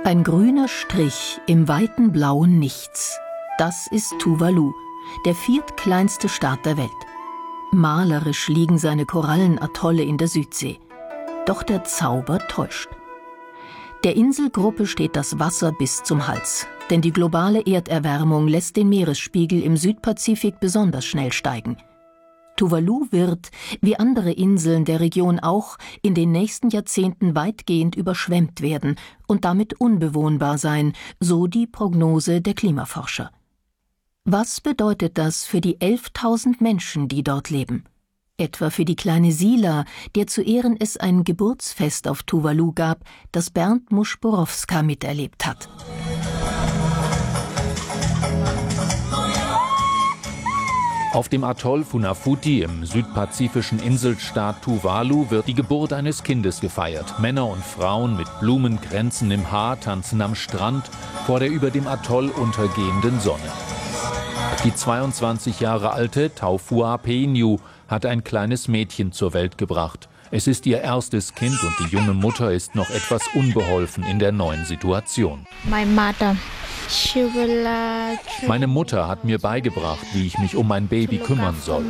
Ein grüner Strich im weiten blauen Nichts. Das ist Tuvalu, der viertkleinste Staat der Welt. Malerisch liegen seine Korallenatolle in der Südsee. Doch der Zauber täuscht. Der Inselgruppe steht das Wasser bis zum Hals, denn die globale Erderwärmung lässt den Meeresspiegel im Südpazifik besonders schnell steigen. Tuvalu wird, wie andere Inseln der Region auch, in den nächsten Jahrzehnten weitgehend überschwemmt werden und damit unbewohnbar sein, so die Prognose der Klimaforscher. Was bedeutet das für die 11.000 Menschen, die dort leben? Etwa für die kleine Sila, der zu Ehren es ein Geburtsfest auf Tuvalu gab, das Bernd Muschborowska miterlebt hat. Auf dem Atoll Funafuti im südpazifischen Inselstaat Tuvalu wird die Geburt eines Kindes gefeiert. Männer und Frauen mit Blumenkränzen im Haar tanzen am Strand vor der über dem Atoll untergehenden Sonne. Die 22 Jahre alte Taufua Peenyu hat ein kleines Mädchen zur Welt gebracht. Es ist ihr erstes Kind und die junge Mutter ist noch etwas unbeholfen in der neuen Situation. Meine Mutter hat mir beigebracht, wie ich mich um mein Baby kümmern soll.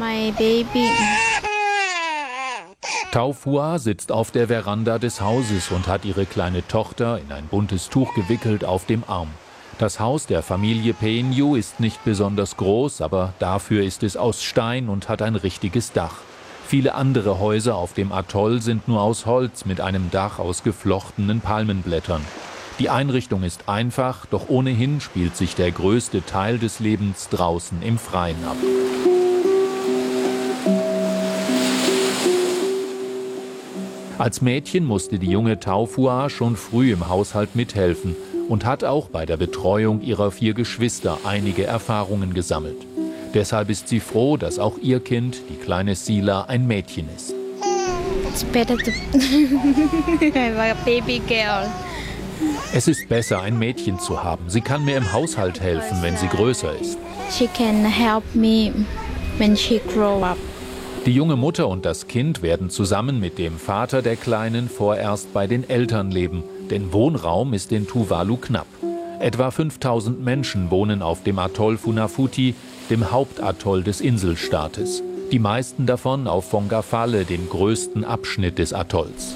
Taufua sitzt auf der Veranda des Hauses und hat ihre kleine Tochter in ein buntes Tuch gewickelt auf dem Arm. Das Haus der Familie Peenyu ist nicht besonders groß, aber dafür ist es aus Stein und hat ein richtiges Dach. Viele andere Häuser auf dem Atoll sind nur aus Holz mit einem Dach aus geflochtenen Palmenblättern. Die Einrichtung ist einfach, doch ohnehin spielt sich der größte Teil des Lebens draußen im Freien ab. Als Mädchen musste die junge Taufua schon früh im Haushalt mithelfen und hat auch bei der Betreuung ihrer 4 Geschwister einige Erfahrungen gesammelt. Deshalb ist sie froh, dass auch ihr Kind, die kleine Sila, ein Mädchen ist. Es ist besser, ein Mädchen zu haben. Sie kann mir im Haushalt helfen, wenn sie größer ist. Die junge Mutter und das Kind werden zusammen mit dem Vater der Kleinen vorerst bei den Eltern leben, denn Wohnraum ist in Tuvalu knapp. Etwa 5.000 Menschen wohnen auf dem Atoll Funafuti, dem Hauptatoll des Inselstaates. Die meisten davon auf Fongafale, dem größten Abschnitt des Atolls.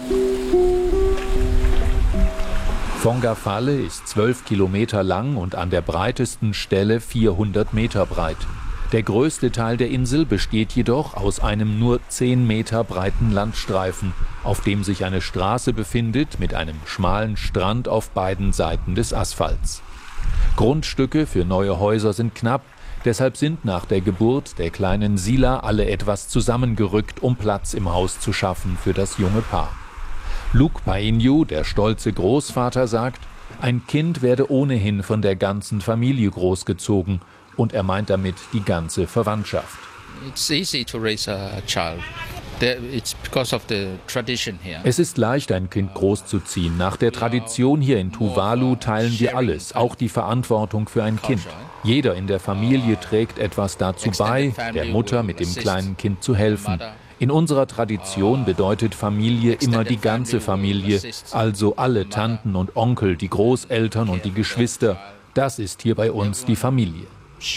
Fongafale ist 12 Kilometer lang und an der breitesten Stelle 400 Meter breit. Der größte Teil der Insel besteht jedoch aus einem nur 10 Meter breiten Landstreifen, auf dem sich eine Straße befindet mit einem schmalen Strand auf beiden Seiten des Asphalts. Grundstücke für neue Häuser sind knapp, deshalb sind nach der Geburt der kleinen Sila alle etwas zusammengerückt, um Platz im Haus zu schaffen für das junge Paar. Luke Paenyu, der stolze Großvater, sagt, ein Kind werde ohnehin von der ganzen Familie großgezogen. Und er meint damit die ganze Verwandtschaft. Es ist leicht, ein Kind großzuziehen. Nach der Tradition hier in Tuvalu teilen wir alles, auch die Verantwortung für ein Kind. Jeder in der Familie trägt etwas dazu bei, der Mutter mit dem kleinen Kind zu helfen. In unserer Tradition bedeutet Familie immer die ganze Familie, also alle Tanten und Onkel, die Großeltern und die Geschwister. Das ist hier bei uns die Familie.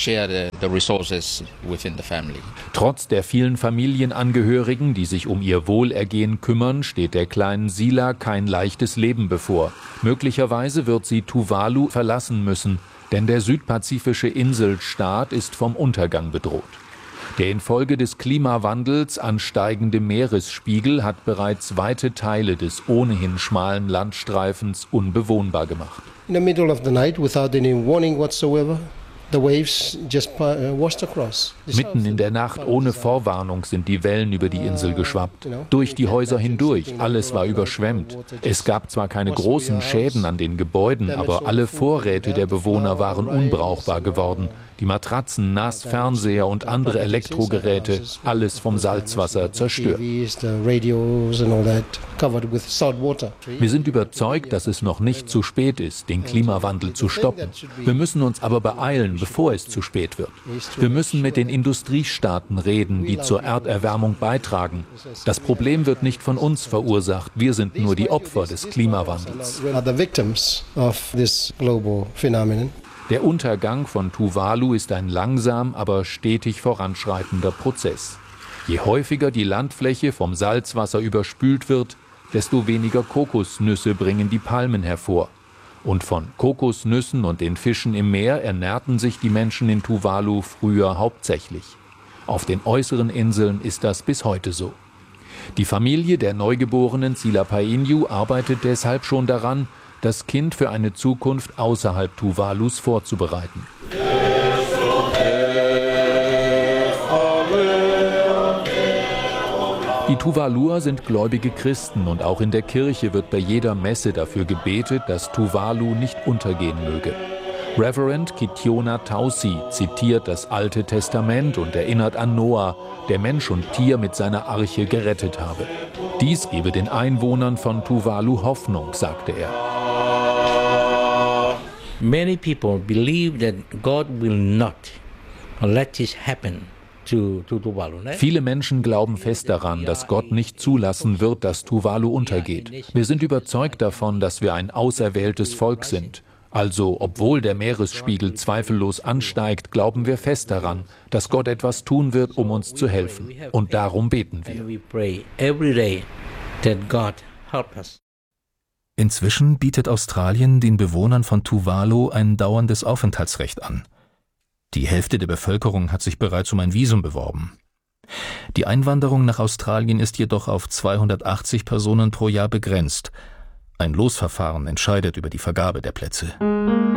Trotz der vielen Familienangehörigen, die sich um ihr Wohlergehen kümmern, steht der kleinen Sila kein leichtes Leben bevor. Möglicherweise wird sie Tuvalu verlassen müssen, denn der südpazifische Inselstaat ist vom Untergang bedroht. Der infolge des Klimawandels ansteigende Meeresspiegel hat bereits weite Teile des ohnehin schmalen Landstreifens unbewohnbar gemacht. In the middle of the night, without any warning whatsoever, the waves just washed across. Mitten in der Nacht ohne Vorwarnung sind die Wellen über die Insel geschwappt. Durch die Häuser hindurch, alles war überschwemmt. Es gab zwar keine großen Schäden an den Gebäuden, aber alle Vorräte der Bewohner waren unbrauchbar geworden. Die Matratzen, nass, Fernseher und andere Elektrogeräte, alles vom Salzwasser zerstört. Wir sind überzeugt, dass es noch nicht zu spät ist, den Klimawandel zu stoppen. Wir müssen uns aber beeilen, handeln, bevor es zu spät wird. Wir müssen mit den Industriestaaten reden, die zur Erderwärmung beitragen. Das Problem wird nicht von uns verursacht. Wir sind nur die Opfer des Klimawandels. Der Untergang von Tuvalu ist ein langsam, aber stetig voranschreitender Prozess. Je häufiger die Landfläche vom Salzwasser überspült wird, desto weniger Kokosnüsse bringen die Palmen hervor. Und von Kokosnüssen und den Fischen im Meer ernährten sich die Menschen in Tuvalu früher hauptsächlich. Auf den äußeren Inseln ist das bis heute so. Die Familie der neugeborenen Silapainyu arbeitet deshalb schon daran, das Kind für eine Zukunft außerhalb Tuvalus vorzubereiten. Die Tuvaluer sind gläubige Christen und auch in der Kirche wird bei jeder Messe dafür gebetet, dass Tuvalu nicht untergehen möge. Reverend Kitiona Tausi zitiert das Alte Testament und erinnert an Noah, der Mensch und Tier mit seiner Arche gerettet habe. Dies gebe den Einwohnern von Tuvalu Hoffnung, sagte er. Many people believe that God will not let this happen. Viele Menschen glauben fest daran, dass Gott nicht zulassen wird, dass Tuvalu untergeht. Wir sind überzeugt davon, dass wir ein auserwähltes Volk sind. Also, obwohl der Meeresspiegel zweifellos ansteigt, glauben wir fest daran, dass Gott etwas tun wird, um uns zu helfen. Und darum beten wir. Inzwischen bietet Australien den Bewohnern von Tuvalu ein dauerndes Aufenthaltsrecht an. Die Hälfte der Bevölkerung hat sich bereits um ein Visum beworben. Die Einwanderung nach Australien ist jedoch auf 280 Personen pro Jahr begrenzt. Ein Losverfahren entscheidet über die Vergabe der Plätze.